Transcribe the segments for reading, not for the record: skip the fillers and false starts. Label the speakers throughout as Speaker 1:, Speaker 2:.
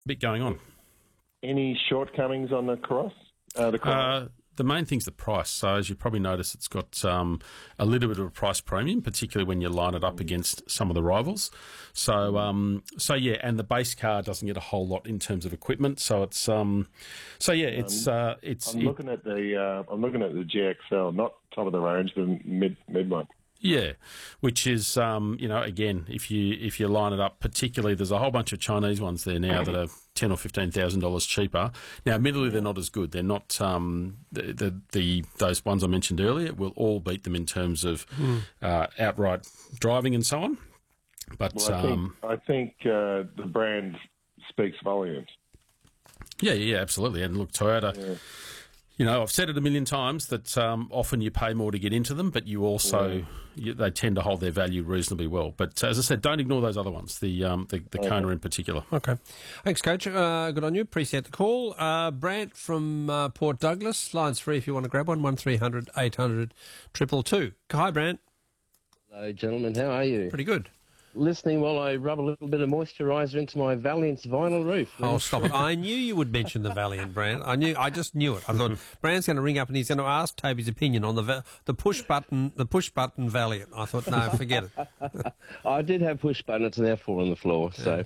Speaker 1: bit going on.
Speaker 2: Any shortcomings on the Cross?
Speaker 1: The main thing's the price. So as you probably notice, it's got a little bit of a price premium, particularly when you line it up against some of the rivals. So yeah, and the base car doesn't get a whole lot in terms of equipment. So it's I'm looking at
Speaker 2: the GXL, not top of the range, the mid one.
Speaker 1: Yeah, which is again, if you line it up, particularly there's a whole bunch of Chinese ones there now that are $10,000 or $15,000 cheaper. Now, admittedly, they're not as good. They're not those ones I mentioned earlier. Will all beat them in terms of outright driving and so on. But
Speaker 2: I think the brand speaks volumes.
Speaker 1: Yeah, absolutely. And look, Toyota. Yeah. I've said it a million times that often you pay more to get into them, but you also they tend to hold their value reasonably well. But as I said, don't ignore those other ones, the Kona in particular.
Speaker 3: Okay, thanks, Coach. Good on you. Appreciate the call. Brant from Port Douglas, lines free if you want to grab one. 1300 800 222. Hi, Brant.
Speaker 4: Hello, gentlemen. How are you?
Speaker 3: Pretty good.
Speaker 4: Listening while I rub a little bit of moisturiser into my Valiant's vinyl roof.
Speaker 3: Oh, stop it. I knew you would mention the Valiant, Brant. I just knew it. I thought Brant's going to ring up and he's going to ask Toby's opinion on the push button Valiant. I thought, no, forget it.
Speaker 4: I did have push button. It's now four on the floor. So,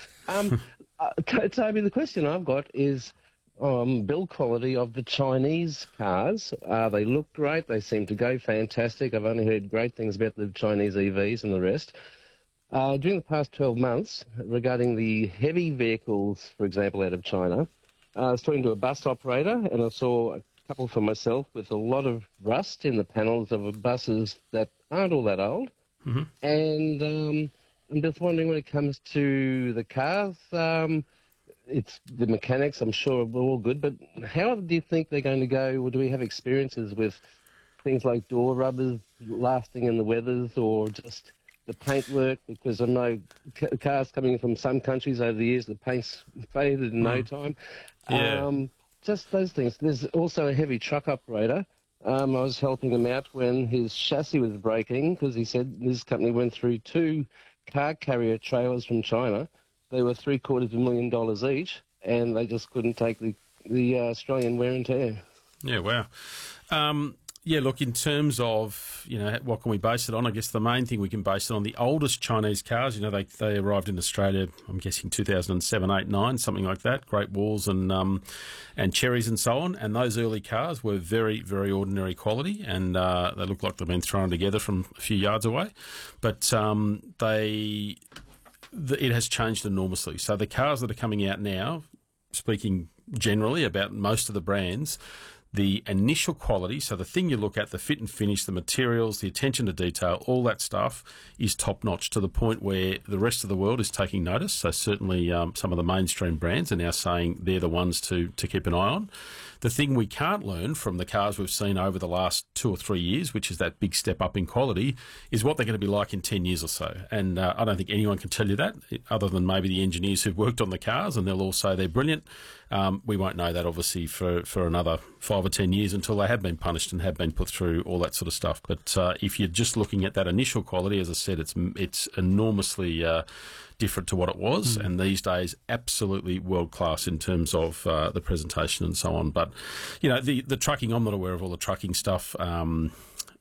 Speaker 4: Toby, the question I've got is build quality of the Chinese cars. They look great. They seem to go fantastic. I've only heard great things about the Chinese EVs and the rest. During the past 12 months, regarding the heavy vehicles, for example, out of China, I was talking to a bus operator and I saw a couple for myself with a lot of rust in the panels of buses that aren't all that old. Mm-hmm. And I'm just wondering when it comes to the cars, it's the mechanics, I'm sure we're all good, but how do you think they're going to go? Or do we have experiences with things like door rubbers lasting in the weathers or just the paintwork, because I know cars coming from some countries over the years, the paint's faded in no time.
Speaker 1: Yeah.
Speaker 4: Just those things. There's also a heavy truck operator. I was helping him out when his chassis was breaking because he said his company went through 2 car carrier trailers from China. They were $750,000 each, and they just couldn't take the Australian wear and tear.
Speaker 1: Yeah, wow. Yeah, look, in terms of, what can we base it on? I guess the main thing we can base it on, the oldest Chinese cars, they arrived in Australia, I'm guessing 2007, 8, 9, something like that, Great Walls and Cherries and so on. And those early cars were very, very ordinary quality, and they looked like they'd been thrown together from a few yards away. But it has changed enormously. So the cars that are coming out now, speaking generally about most of the brands, the initial quality, so the thing you look at, the fit and finish, the materials, the attention to detail, all that stuff is top-notch to the point where the rest of the world is taking notice. So certainly some of the mainstream brands are now saying they're the ones to keep an eye on. The thing we can't learn from the cars we've seen over the last 2 or 3 years, which is that big step up in quality, is what they're going to be like in 10 years or so. And I don't think anyone can tell you that, other than maybe the engineers who've worked on the cars, and they'll all say they're brilliant. We won't know that, obviously, for another 5 or 10 years until they have been punished and have been put through all that sort of stuff. But if you're just looking at that initial quality, as I said, it's enormously different to what it was, and these days absolutely world class in terms of the presentation and so on. But the trucking, I'm not aware of all the trucking stuff. And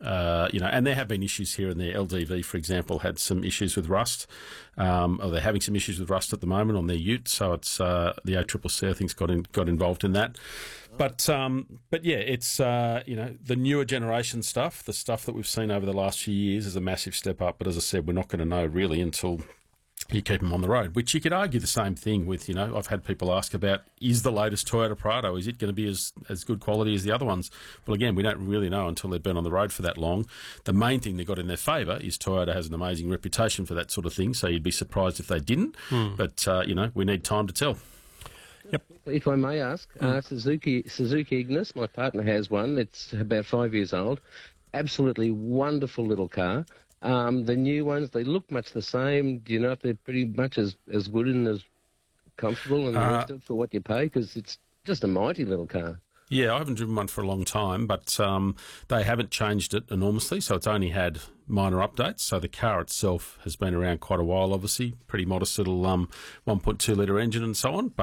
Speaker 1: there have been issues here and there. LDV, for example, had some issues with rust, or they're having some issues with rust at the moment on their ute. So it's the ACCC, I think, got involved in that. But yeah, it's the newer generation stuff, the stuff that we've seen over the last few years, is a massive step up. But as I said, we're not going to know really until you keep them on the road, which you could argue the same thing with, I've had people ask about, is the latest Toyota Prado, is it going to be as good quality as the other ones? Well, again, we don't really know until they've been on the road for that long. The main thing they've got in their favour is Toyota has an amazing reputation for that sort of thing, so you'd be surprised if they didn't. But, we need time to tell.
Speaker 4: Yep. If I may ask, Suzuki Ignis, my partner has one. It's about 5 years old. Absolutely wonderful little car. The new ones, they look much the same. Do you know if they're pretty much as good and as comfortable and the rest of it for what you pay? Because it's just a mighty little car.
Speaker 1: Yeah, I haven't driven one for a long time, but they haven't changed it enormously, so it's only had minor updates. So the car itself has been around quite a while, obviously. Pretty modest little 1.2 litre engine and so on. But